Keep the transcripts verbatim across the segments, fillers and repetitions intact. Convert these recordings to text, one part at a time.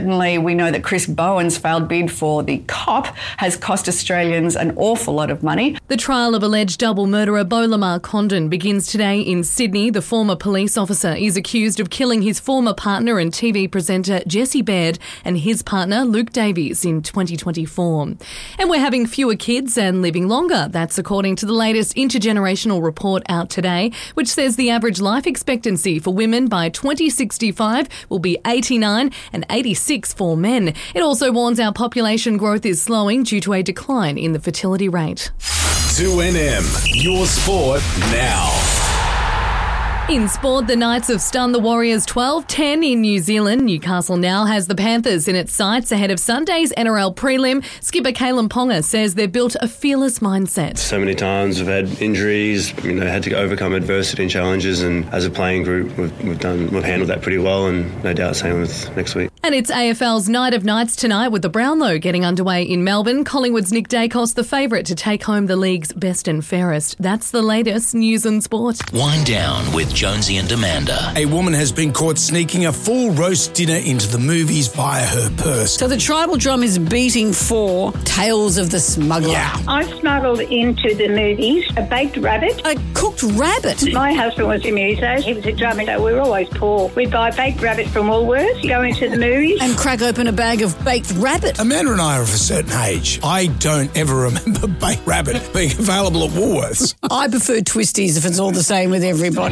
certainly we know that Chris Bowen's failed bid for the COP has cost Australians an awful lot of money. The trial of alleged double murderer Beau Lamar Condon begins today in Sydney. The former police officer is accused of killing his former partner and T V presenter Jesse Baird and his partner Luke Davies in twenty twenty-four. And we're having fewer kids and living longer. That's according to the latest intergenerational report out today, which says the average life expectancy for women by twenty sixty-five will be eighty-nine and eighty-six for men. It also warns our population growth is slowing due to a decline in the fertility rate. two N M, your sport now. In sport, the Knights have stunned the Warriors twelve ten in New Zealand. Newcastle now has the Panthers in its sights ahead of Sunday's N R L prelim. Skipper Kalen Ponga says they've built a fearless mindset. So many times we've had injuries, you know, had to overcome adversity and challenges, and as a playing group, we've, we've done, we've handled that pretty well, and no doubt same with next week. And it's A F L's Night of Nights tonight with the Brownlow getting underway in Melbourne. Collingwood's Nick Dacos, the favourite to take home the league's best and fairest. That's the latest news and sport. Wind down with Jonesy and Amanda. A woman has been caught sneaking a full roast dinner into the movies via her purse. So the tribal drum is beating for Tales of the Smuggler. Yeah. I smuggled into the movies a baked rabbit. A cooked rabbit. My husband was a muso. He was a drummer, so we were always poor. We'd buy baked rabbit from Woolworths, go into the movies. And crack open a bag of baked rabbit. Amanda and I are of a certain age. I don't ever remember baked rabbit being available at Woolworths. I prefer twisties if it's all the same with everybody.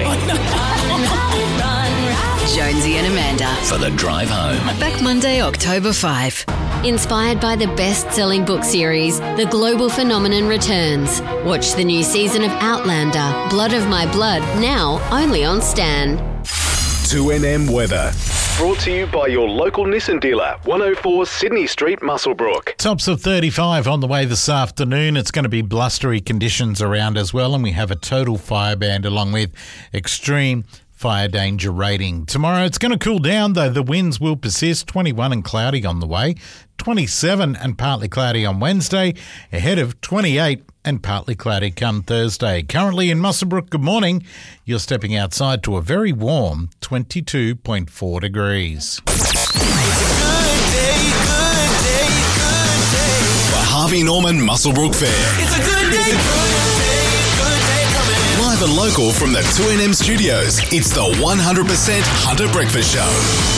Jonesy and Amanda. For the drive home. Back Monday, October fifth. Inspired by the best-selling book series, The Global Phenomenon returns. Watch the new season of Outlander, Blood of My Blood, now only on Stan. two N M weather. Brought to you by your local Nissan dealer, one oh four Sydney Street, Muswellbrook. Tops of thirty-five on the way this afternoon. It's going to be blustery conditions around as well, and we have a total fire band along with extreme fire danger rating. Tomorrow it's going to cool down, though. The winds will persist. twenty-one and cloudy on the way. twenty-seven and partly cloudy on Wednesday, ahead of twenty-eight and partly cloudy come Thursday. Currently in Muswellbrook, good morning. You're stepping outside to a very warm twenty-two point four degrees. It's a good day, good day, good day. The Harvey Norman Muswellbrook Fair. It's a good day, good day, good day coming. Live and local from the two N M studios, it's the one hundred percent Hunter Breakfast Show.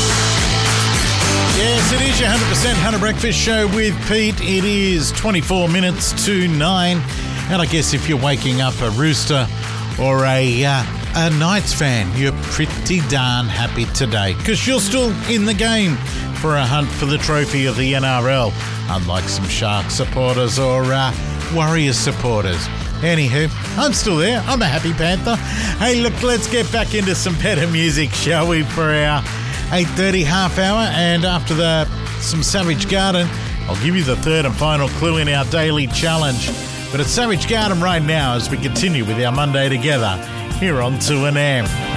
Yes, it is your one hundred percent Hunter Breakfast Show with Pete. It is twenty-four minutes to nine. And I guess if you're waking up a Rooster or a uh, a Knights fan, you're pretty darn happy today because you're still in the game for a hunt for the trophy of the N R L, unlike some Shark supporters or uh, Warriors supporters. Anywho, I'm still there. I'm a happy Panther. Hey, look, let's get back into some better music, shall we, for our eight thirty half hour. And after the some Savage Garden, I'll give you the third and final clue in our daily challenge. But it's Savage Garden right now as we continue with our Monday together here on two N M.